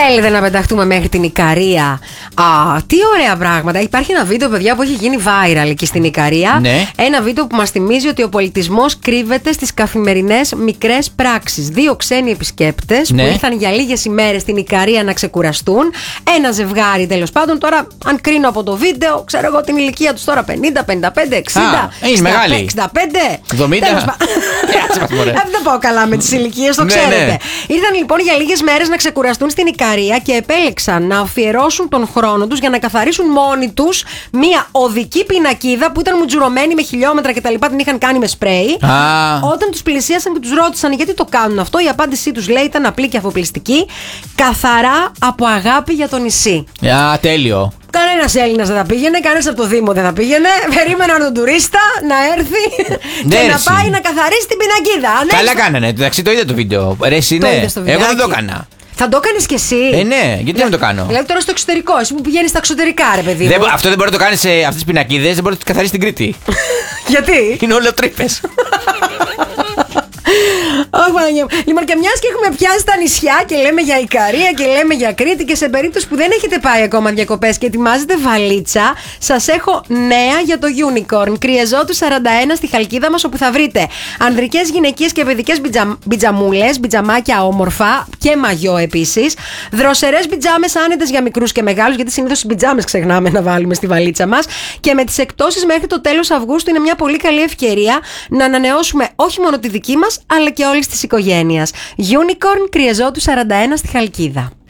Θέλετε να πεταχτούμε μέχρι την Ικαρία? Τι ωραία πράγματα. Υπάρχει ένα βίντεο, παιδιά, που έχει γίνει viral εκεί στην Ικαρία. Ναι. Ένα βίντεο που μας θυμίζει ότι ο πολιτισμός κρύβεται στις καθημερινές μικρές πράξεις. Δύο ξένοι επισκέπτες που ήρθαν για λίγες ημέρες στην Ικαρία να ξεκουραστούν. Ένα ζευγάρι, τέλος πάντων. Τώρα, αν κρίνω από το βίντεο, ξέρω εγώ την ηλικία τους τώρα 50, 55, 60. Είναι μεγάλη. 65. 70. Δεν πάω καλά με τις ηλικίες, το ξέρετε. Ναι. Ήρθαν λοιπόν για λίγες μέρες να ξεκουραστούν στην Ικαρία και επέλεξαν να αφιερώσουν τον χρόνο τους για να καθαρίσουν μόνοι τους μια οδική πινακίδα που ήταν μουτζουρωμένη με χιλιόμετρα κτλ. Την είχαν κάνει με σπρέι. Όταν τους πλησίασαν και τους ρώτησαν γιατί το κάνουν αυτό, η απάντησή τους, λέει, ήταν απλή και αφοπλιστική. Καθαρά από αγάπη για το νησί. Τέλειο. Κανένας Έλληνας δεν θα πήγαινε, κανένας από το Δήμο δεν θα πήγαινε. Περίμεναν τον τουρίστα να έρθει και να πάει να καθαρίσει την πινακίδα. Καλά κάνανε. Εντάξει, το είδα το βίντεο. Ρε, εσύ, ναι. Εγώ δεν το έκανα. Θα το έκανες κι εσύ? Ναι, γιατί να το κάνω. Δηλαδή τώρα στο εξωτερικό, εσύ που πηγαίνεις στα εξωτερικά, ρε παιδί μου. Αυτό δεν μπορεί να το κάνεις σε αυτές τις πινακίδες, δεν μπορεί να τις καθαρίσεις στην Κρήτη. Γιατί? Είναι όλο τρύπες. Λοιπόν, και μιας και έχουμε πιάσει τα νησιά και λέμε για Ικαρία και λέμε για Κρήτη, και σε περίπτωση που δεν έχετε πάει ακόμα διακοπές και ετοιμάζετε βαλίτσα, σας έχω νέα για το Unicorn. Κρυεζότου 41 στη Χαλκίδα μας, όπου θα βρείτε ανδρικές, γυναικείες και παιδικές μπιτζαμούλες, μπιτζαμάκια όμορφα και μαγιό επίσης. Δροσερές μπιτζάμες άνετες για μικρούς και μεγάλους, γιατί συνήθως οι μπιτζάμες ξεχνάμε να βάλουμε στη βαλίτσα μας. Και με τις εκτόσεις μέχρι το τέλος Αυγούστου είναι μια πολύ καλή ευκαιρία να ανανεώσουμε όχι μόνο τη δική μας, αλλά και όλης της οικογένειας. Unicorn, Κρυεζότου 41 στη Χαλκίδα.